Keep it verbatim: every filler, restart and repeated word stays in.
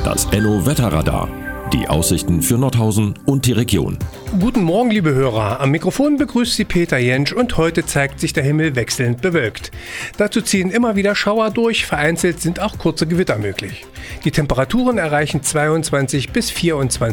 Das Enno Wetterradar. Die Aussichten für Nordhausen und die Region. Guten Morgen, liebe Hörer. Am Mikrofon begrüßt Sie Peter Jentsch und heute zeigt sich der Himmel wechselnd bewölkt. Dazu ziehen immer wieder Schauer durch, vereinzelt sind auch kurze Gewitter möglich. Die Temperaturen erreichen zweiundzwanzig bis vierundzwanzig